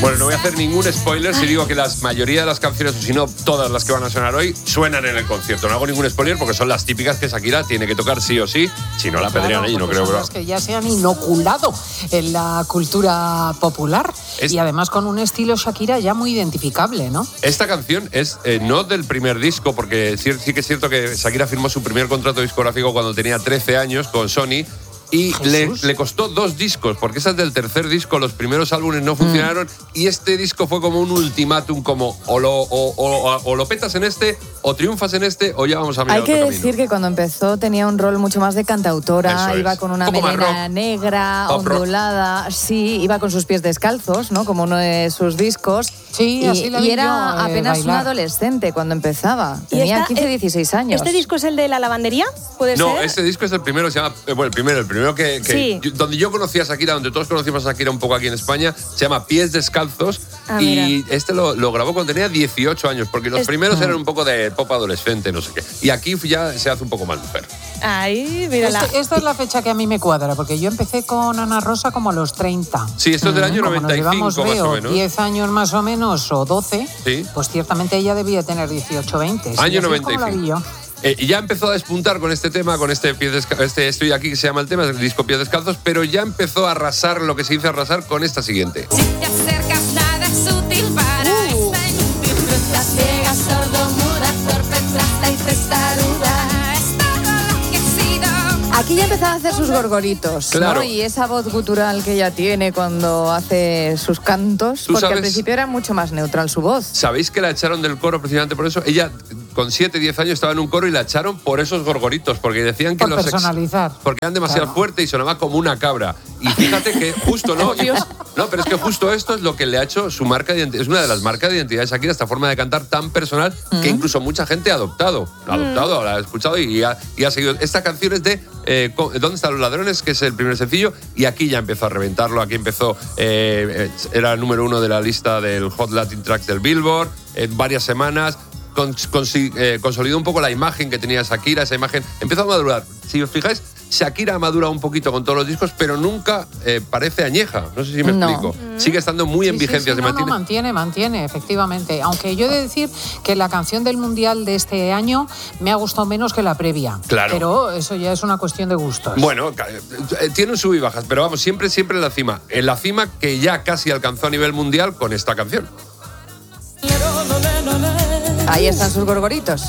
Bueno, no voy a hacer ningún spoiler si digo que la mayoría de las canciones, o si no todas las que van a sonar hoy, suenan en el concierto. No hago ningún spoiler porque son las típicas que Shakira tiene que tocar sí o sí, si no la pedrean allí, no creo. Son las que ya se han inoculado en la cultura popular y además con un estilo Shakira ya muy identificable, ¿no? Esta canción es no del primer disco, porque sí que es cierto que Shakira firmó su primer contrato discográfico cuando tenía 13 años con Sony. Y le costó 2 discos, porque esa es del tercer disco, los primeros álbumes no funcionaron y este disco fue como un ultimátum, como o lo petas en este, o triunfas en este, o ya vamos a mirar otro camino. Hay que decir que cuando empezó tenía un rol mucho más de cantautora, iba con una melena negra, ondulada, sí, iba con sus pies descalzos, ¿no? Como uno de sus discos. Sí, así la vi era yo, apenas bailar. una adolescente cuando empezaba. Tenía 15, 16 años. ¿Este disco es el de La Lavandería? ¿Puede ser? No, este disco es el primero, se llama, el primero que Sí. donde yo conocí a Shakira, donde todos conocimos a Shakira un poco aquí en España, se llama Pies Descalzos. Y este lo grabó cuando tenía 18 años, porque los primeros eran un poco de pop adolescente, no sé qué. Y aquí ya se hace un poco más mujer. Ay, mírala. Esta es la fecha que a mí me cuadra, porque yo empecé con Ana Rosa como a los 30. Sí, esto es del año Como 95 nos llevamos, más o menos. 10 años más o menos, o 12, Sí. pues ciertamente ella debía tener 18, 20. Año Sí, así es como 95. la vi yo. Y ya empezó a despuntar con este tema, con este Estoy aquí, que se llama el tema, el disco Pies Descalzos, pero ya empezó a arrasar lo que se dice arrasar con esta siguiente. Si te acercas, nada es útil para esta inútil fruta ciega, sordomuda, torpe, plasta y testaruda. Es todo lo que he sido. Aquí ya empezaba a hacer sus gorgoritos, Claro. ¿no? Y esa voz gutural que ella tiene cuando hace sus cantos, porque al principio era mucho más neutral su voz. ¿Sabéis que la echaron del coro precisamente por eso? Ella con 7, 10 años estaba en un coro y la echaron por esos gorgoritos, porque decían que Por personalizar. porque eran demasiado fuertes y sonaba como una cabra. Y fíjate que justo no, pero es que justo esto es lo que le ha hecho su marca de identidad. Es una de las marcas de identidad de Shakira, esta forma de cantar tan personal que incluso mucha gente ha adoptado. La ha escuchado y ha seguido. Esta canción es de ¿Dónde están los ladrones?, que es el primer sencillo, y aquí ya empezó a reventarlo. Aquí empezó, era el número 1 de la lista del Hot Latin Tracks del Billboard, varias semanas. Consolidó un poco la imagen que tenía Shakira, esa imagen empezó a madurar. Si os fijáis, Shakira madura un poquito con todos los discos, pero nunca parece añeja. No sé si me explico. Sigue estando muy en vigencia. Sí, mantiene, efectivamente. Aunque yo he de decir que la canción del Mundial de este año me ha gustado menos que la previa. Claro. Pero eso ya es una cuestiún de gustos. Bueno, tiene un sub y bajas, pero vamos, siempre en la cima. En la cima que ya casi alcanzó a nivel mundial con esta canción. Ahí están sus gorgoritos.